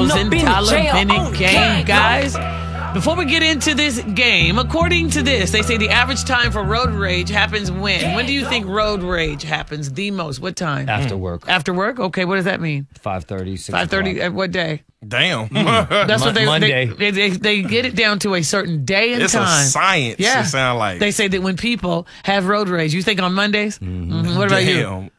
thousand minute game, guys. Before we get into this game, according to this, they say the average time for road rage happens when? When do you think road rage happens the most? What time? After work. After work? Okay, what does that mean? 5:30, 6 5:30 at what day? Damn. That's what Monday. they get it down to a certain day and It's time. a science, Yeah. it sound like. They say that when people have road rage, you think on Mondays? Mm-hmm. What about you? Damn.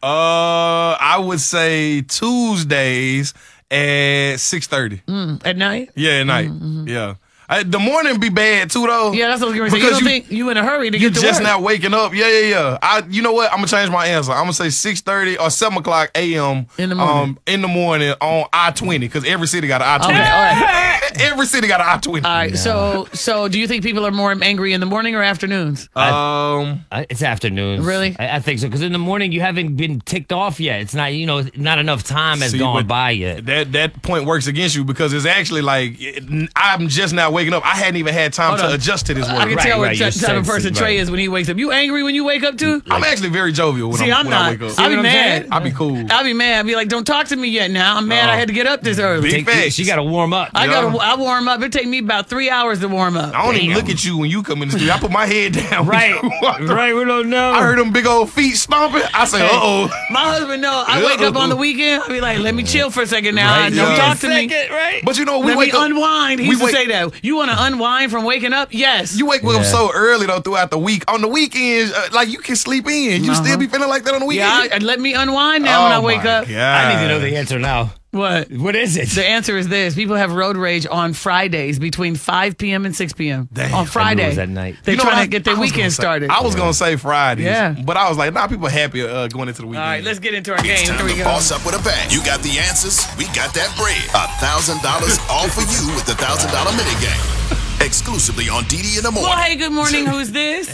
I would say Tuesdays at 6:30. At night? Yeah, at night. Yeah. The morning be bad too, though. Yeah, that's what I was going to say. You Because don't think you in a hurry to You get to just work? not waking up. Yeah. You know what? I'm gonna change my answer. I'm gonna say 6:30 or 7 o'clock a.m. In the morning. In the morning on I-20 because every city got an I-20. Okay, all right. Every city got an I-20. All right, so do you think people are more angry in the morning or afternoons? It's afternoons. Really? I think so. Because in the morning, you haven't been ticked off yet. It's not, not enough time has See, gone but by yet. That point works against you because it's actually like I'm just not waking up. I hadn't even had time Hold to on. adjust to this I work. can tell what You're type of person sensitive, Trey right. is when he wakes up. You angry when you wake up too? I'm actually very jovial when, See, I'm when I not. wake up. I'll be what I'm mad. saying? I'll be cool. I'll be mad. I'll be like, don't talk to me yet now. I'm mad I had to get up this early. Big facts. She got to warm up. I warm up. It take me about 3 hours to warm up. I don't even look at you when you come in the studio. I put my head down. Right. Right. We don't know. I heard them big old feet stomping. I say, uh-oh. My husband know. I wake up on the weekend. I be like, let me chill for a second now. Right. Don't Yeah. talk to me. Right. But you know, we Let me wake up. unwind. He we used to wake- say that. You want to unwind from waking up? Yes. You wake up so early, though, throughout the week. On the weekends, like, you can sleep in. You still be feeling like that on the weekend? Yeah, let me unwind now when I wake up. God. I need to know the answer now. What? What is it? The answer is this. People have road rage on Fridays between 5 p.m. and 6 p.m. Damn. On Friday. I knew it was at night. They're You know what trying I- to get their I was weekend gonna say- started. I was going to say Fridays. Yeah. But I was like, nah, people happy going into the weekend. All right, let's get into our It's game. time Here we to go. boss up with a bang. You got the answers. We got that bread. $1,000 all for you with the $1,000 mini game. Exclusively on DD in the Well, morning. hey, good morning. Who's this?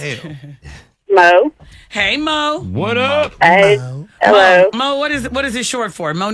Mo. Hey, Mo. What up? Hey. Hello. Mo, what is this short for? Mo